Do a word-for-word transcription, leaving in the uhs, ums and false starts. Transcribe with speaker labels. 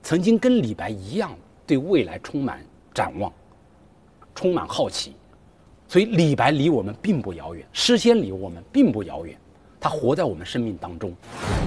Speaker 1: 曾经跟李白一样，对未来充满展望，充满好奇。所以李白离我们并不遥远，诗仙离我们并不遥远，他活在我们生命当中。